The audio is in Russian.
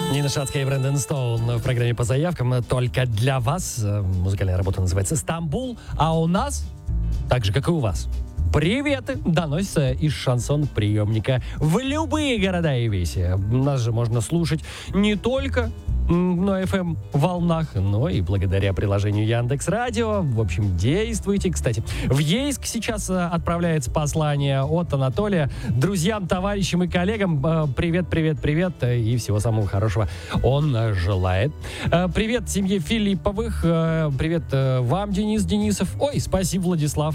Нина Шацкая и Брэндон Стоун в программе по заявкам только для вас. Музыкальная работа называется «Стамбул», а у нас, так же, как и у вас, приветы доносятся из шансон-приемника в любые города и веси. Нас же можно слушать не только на FM-волнах, но и благодаря приложению Яндекс.Радио. В общем, действуйте. Кстати, в Ейск сейчас отправляется послание от Анатолия. Друзьям, товарищам и коллегам привет, привет, привет и всего самого хорошего он желает. Привет семье Филипповых. Привет вам, Денис Денисов. Ой, спасибо, Владислав.